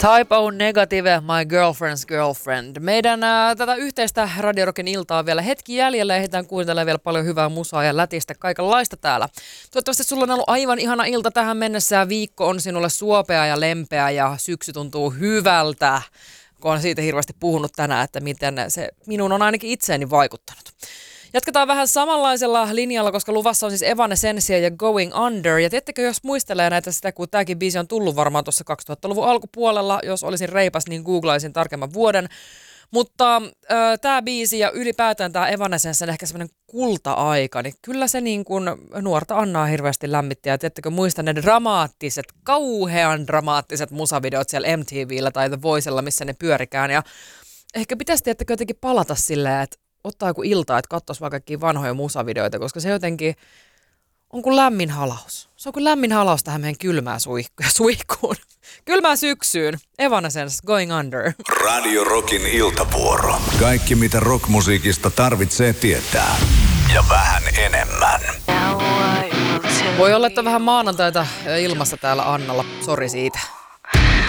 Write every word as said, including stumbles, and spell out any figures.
Typo Negative, My Girlfriend's Girlfriend. Meidän ää, tätä yhteistä Radio Rockin iltaa on vielä hetki jäljellä ja ehditään kuuntelemaan vielä paljon hyvää musaa ja lätistä kaikenlaista täällä. Toivottavasti sulla on ollut aivan ihana ilta tähän mennessä ja viikko on sinulle suopea ja lempeä ja syksy tuntuu hyvältä, kun olen siitä hirveästi puhunut tänään, että miten se minun on ainakin itseeni vaikuttanut. Jatketaan vähän samanlaisella linjalla, koska luvassa on siis Evanescence ja Going Under. Ja tiedättekö, jos muistelee näitä sitä, kun tämäkin biisi on tullut varmaan tuossa kaksituhattaluvun alkupuolella, jos olisin reipas, niin googlaisin tarkemman vuoden. Mutta äh, tämä biisi ja ylipäätään tämä Evanescence on ehkä semmoinen kulta-aika, niin kyllä se niin kuin nuorta Annaa hirveästi lämmitti. Ja tiedättekö, muistan ne dramaattiset, kauhean dramaattiset musavideot siellä M T V:llä tai The Voicella, missä ne pyörikään. Ja ehkä pitäisi tiedättekö jotenkin palata silleen, että ottaa joku ilta, että katsoisi vaikka kaikkia vanhoja musavideoita, koska se jotenkin on kuin lämmin halaus. Se on kuin lämmin halaus tähän meidän kylmään suihkuun. suihkuun. Kylmään syksyyn. Evanescence, Going Under. Radio Rockin iltavuoro. Kaikki mitä rockmusiikista tarvitsee tietää. Ja vähän enemmän. Voi olla, että vähän maanantaita ilmassa täällä Annalla. Sori siitä.